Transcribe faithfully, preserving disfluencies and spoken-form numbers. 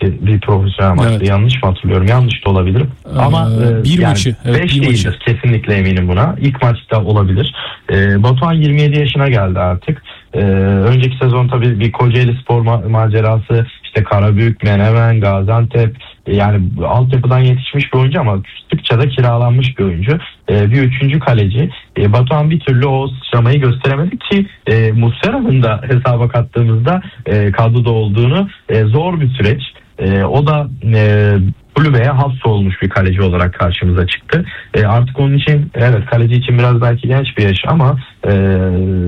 belki bir profesyonel maçtı. Evet. Yanlış mı hatırlıyorum? Yanlış da olabilirim. Ee, Ama e, bir yani maçı. Evet, beş bir değildir. maçı. Kesinlikle eminim buna. İlk maçta olabilir. E, Batuhan yirmi yedi yaşına geldi artık. E, önceki sezon tabii bir Kocaeli Spor ma- macerası, işte Karabük, Menemen, Gaziantep, e, yani altyapıdan yetişmiş bir oyuncu ama küçükçe de kiralanmış bir oyuncu. E, bir üçüncü kaleci. E, Batuhan bir türlü o sıçramayı gösteremedi ki e, Muslera'nın da hesaba kattığımızda e, kadroda olduğunu e, zor bir süreç. E, o da e, kulübeye hapsolmuş bir kaleci olarak karşımıza çıktı. E, artık onun için, evet, kaleci için biraz belki genç bir yaş ama e,